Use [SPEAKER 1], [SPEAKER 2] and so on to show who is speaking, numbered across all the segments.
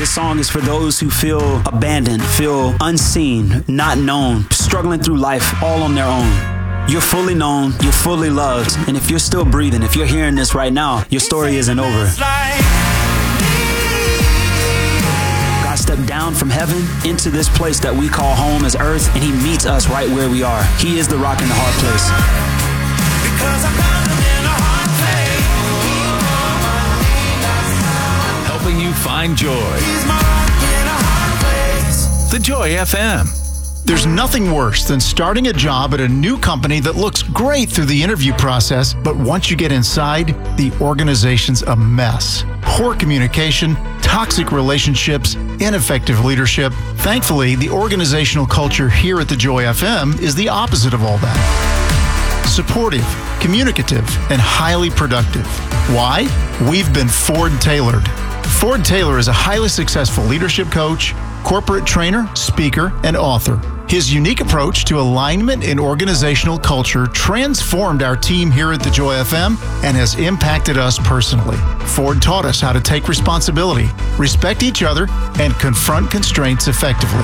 [SPEAKER 1] This song is for those who feel abandoned, feel unseen, not known, struggling through life all on their own. You're fully known, you're fully loved, and if you're still breathing, if you're hearing this right now, your story isn't over. God stepped down from heaven into this place that we call home as earth, and he meets us right where we are. He is the rock in the hard place.
[SPEAKER 2] Because I'm bound in a hard place.
[SPEAKER 3] Helping you find joy.
[SPEAKER 2] He's my rock in a hard place.
[SPEAKER 3] The Joy FM.
[SPEAKER 4] There's nothing worse than starting a job at a new company that looks great through the interview process, but once you get inside, the organization's a mess. Poor communication, toxic relationships, ineffective leadership. Thankfully, the organizational culture here at the Joy FM is the opposite of all that. Supportive, communicative, and highly productive. Why? We've been Ford tailored. Ford Taylor is a highly successful leadership coach, corporate trainer, speaker, and author. His unique approach to alignment in organizational culture transformed our team here at the Joy FM and has impacted us personally. Ford taught us how to take responsibility, respect each other, and confront constraints effectively.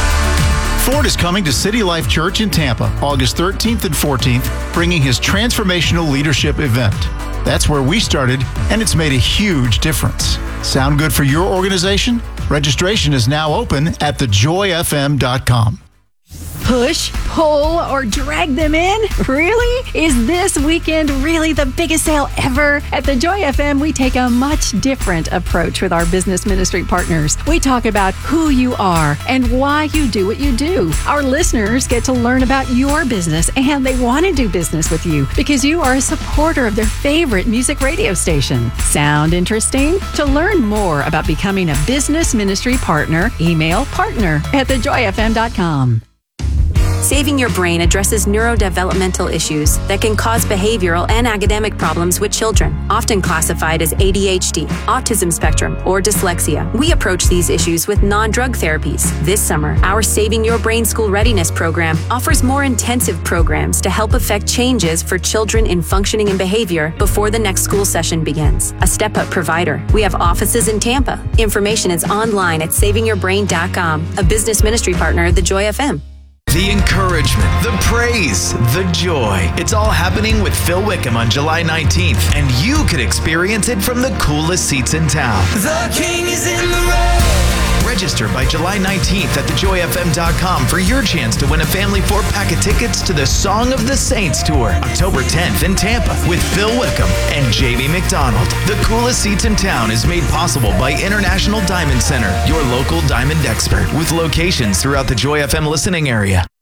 [SPEAKER 4] Ford is coming to City Life Church in Tampa, August 13th and 14th, bringing his transformational leadership event. That's where we started, and it's made a huge difference. Sound good for your organization? Registration is now open at thejoyfm.com.
[SPEAKER 5] Push, pull, or drag them in? Really? Is this weekend really the biggest sale ever? At the Joy FM, we take a much different approach with our business ministry partners. We talk about who you are and why you do what you do. Our listeners get to learn about your business, and they want to do business with you because you are a supporter of their favorite music radio station. Sound interesting? To learn more about becoming a business ministry partner, email partner@thejoyfm.com.
[SPEAKER 6] Saving Your Brain addresses neurodevelopmental issues that can cause behavioral and academic problems with children, often classified as ADHD, autism spectrum, or dyslexia. We approach these issues with non-drug therapies. This summer, our Saving Your Brain School Readiness program offers more intensive programs to help effect changes for children in functioning and behavior before the next school session begins. A step-up provider. We have offices in Tampa. Information is online at savingyourbrain.com, a business ministry partner of the Joy FM.
[SPEAKER 7] The encouragement, the praise, the joy. It's all happening with Phil Wickham on July 19th, and you could experience it from the coolest seats in town.
[SPEAKER 2] The king is in the room.
[SPEAKER 7] Register by July 19th at thejoyfm.com for your chance to win a family 4-pack of tickets to the Song of the Saints Tour, October 10th in Tampa with Phil Wickham and Jamie McDonald. The coolest seats in town is made possible by International Diamond Center, your local diamond expert, with locations throughout the Joy FM listening area.